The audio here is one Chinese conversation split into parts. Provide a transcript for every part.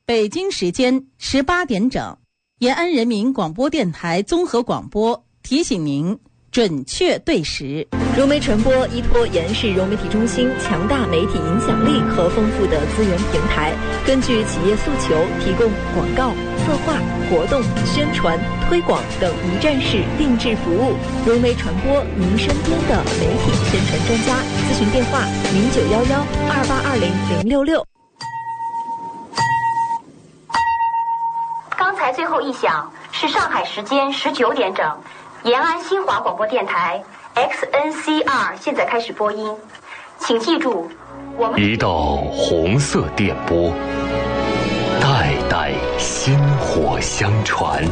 北京时间18点整，延安人民广播电台综合广播提醒您准确对时。 融媒传播依托延世融媒体中心强大媒体影响力和丰富的资源平台，根据企业诉求提供广告、策划、活动、宣传、推广等一站式定制服务。融媒传播，您身边的媒体宣传专家。咨询电话0911282066。 刚才最后一响是上海时间19点整，延安新华广播电台 XNCR 现在开始播音，请记住，我们一道红色电波，代代薪火相传，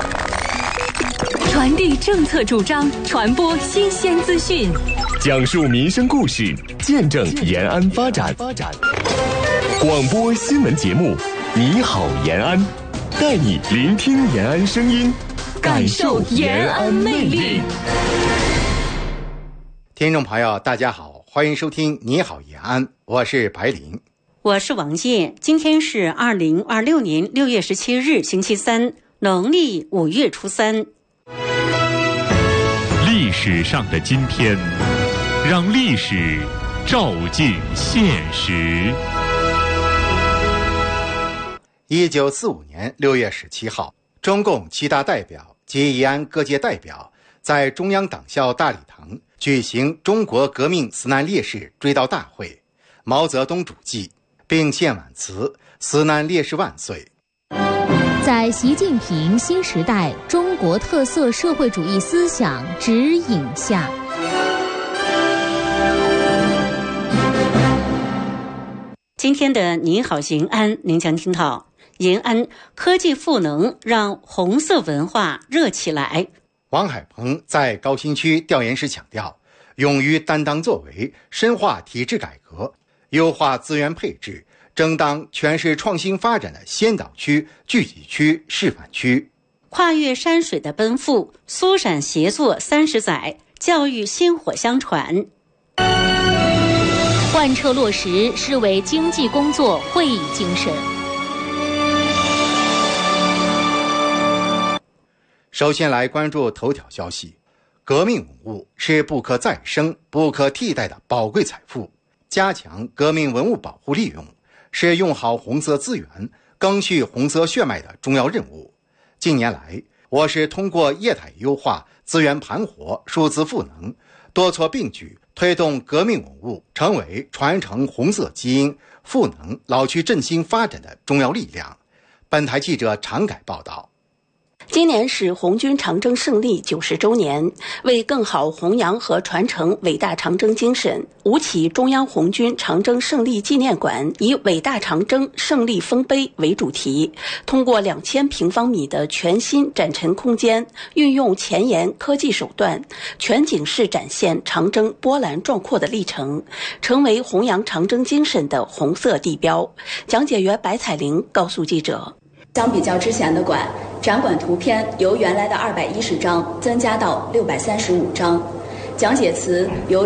传递政策主张，传播新鲜资讯， 讲述民生故事，见证延安发展。广播新闻节目，你好延安，带你聆听延安声音，感受延安魅力。 听众朋友大家好，欢迎收听你好延安，我是白林， 我是王健。今天是2026年6月17日星期三，农历5月初3。 历史上的今天，让历史照进现实。 1945年6月17号，中共7大代表及延安各界代表在中央党校大礼堂举行中国革命死难烈士追悼大会，毛泽东主祭，并献挽词：死难烈士万岁。 在习近平新时代中国特色社会主义思想指引下， 今天的你好延安，您将听到延安科技赋能让红色文化热起来。 王海鹏在高新区调研时强调，勇于担当作为，深化体制改革，优化资源配置，争当全市创新发展的先导区、聚集区、示范区。 跨越山水的奔赴，苏陕协作30载，教育薪火相传。 贯彻落实市委经济工作会议精神。 首先来关注头条消息，革命文物是不可再生、不可替代的宝贵财富，加强革命文物保护利用是用好红色资源、赓续红色血脉的重要任务。近年来，我市通过业态优化、资源盘活、数字赋能，多措并举，推动革命文物成为传承红色基因、赋能老区振兴发展的重要力量。本台记者常改报道。 今年是红军长征胜利90周年，为更好弘扬和传承伟大长征精神，吴起中央红军长征胜利纪念馆以伟大长征胜利丰碑为主题，通过2000平方米的全新展陈空间，运用前沿科技手段，全景式展现长征波澜壮阔的历程，成为弘扬长征精神的红色地标。讲解员白彩玲告诉记者， 相比较之前的馆，展馆图片由原来的210张增加到635张，讲解词由